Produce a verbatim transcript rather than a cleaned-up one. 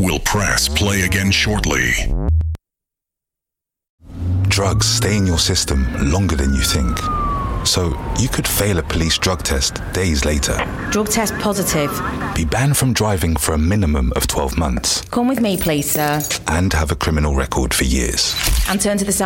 We'll press play again shortly. Drugs stay in your system longer than you think. So you could fail a police drug test days later. Drug test positive. Be banned from driving for a minimum of twelve months. Come with me, please, sir. And have a criminal record for years. And turn to the side.